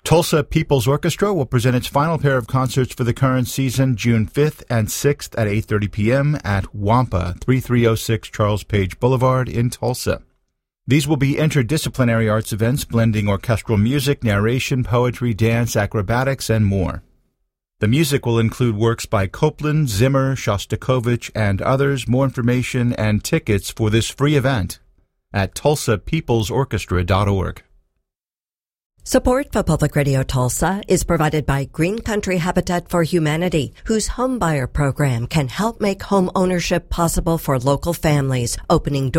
Tulsa People's Orchestra will present its final pair of concerts for the current season, June 5th and 6th at 8:30 p.m. at Wampa, 3306 Charles Page Boulevard in Tulsa. These will be interdisciplinary arts events blending orchestral music, narration, poetry, dance, acrobatics, and more. The music will include works by Copland, Zimmer, Shostakovich, and others. More information and tickets for this free event at tulsapeoplesorchestra.org. Support for Public Radio Tulsa is provided by Green Country Habitat for Humanity, whose homebuyer program can help make home ownership possible for local families, opening doors